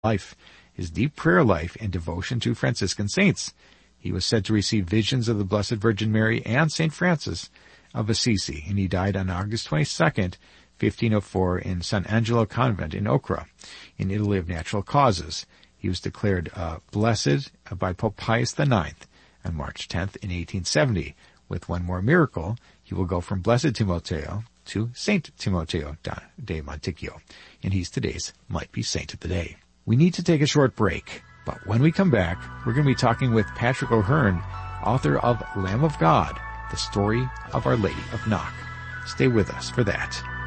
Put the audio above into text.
life, his deep prayer life, and devotion to Franciscan saints. He was said to receive visions of the Blessed Virgin Mary and St. Francis of Assisi, and he died on August 22nd, 1504, in San Angelo Convent in Ocra, in Italy, of natural causes. He was declared blessed by Pope Pius IX on March 10th in 1870. With one more miracle, he will go from Blessed Timoteo to Saint Timoteo de Monticchio, and he's today's Might Be Saint of the Day. We need to take a short break, but when we come back, we're going to be talking with Patrick O'Hearn, author of Lamb of God, the story of Our Lady of Knock. Stay with us for that.